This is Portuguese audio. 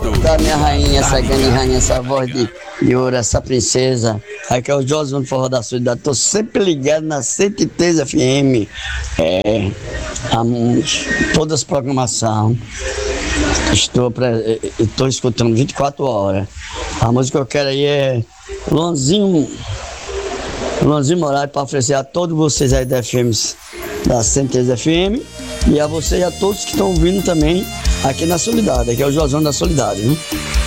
Da minha rainha, essa grande rainha, essa voz de ouro, essa princesa. Aqui é o Josué do Forró da Solidariedade. Estou sempre ligado na 103 FM. Todas as programações. Estou escutando 24 horas. A música que eu quero aí é Luanzinho Moraes, para oferecer a todos vocês aí da FM, da 103 FM, e a vocês e a todos que estão ouvindo também aqui na Solidariedade, aqui é o Josão da Solidariedade, né?